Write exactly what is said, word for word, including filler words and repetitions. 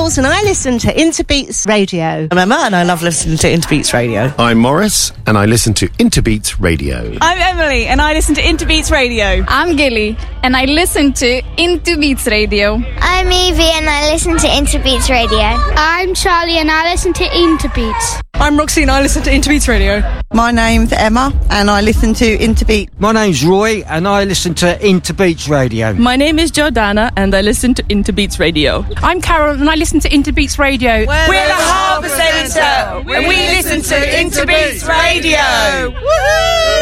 Jules and I listen to Interbeats Radio. I'm Emma and I love listening to Interbeats Radio. I'm Morris and I listen to Interbeats Radio. I'm Emily and I listen to Interbeats Radio. I'm Gilly and I listen to Interbeats Radio. I'm Evie and I listen to Interbeats Radio. I'm Charlie and I listen to Interbeats. I'm Roxy and I listen to Interbeats Radio. My name's Emma and I listen to Interbeats. My name's Roy and I listen to Interbeats Radio. My name is Jordana and I listen to Interbeats Radio. I'm Carol and I listen to Interbeats Radio. We're, We're the Harbour Centre and we listen to Interbeats Radio. Woohoo!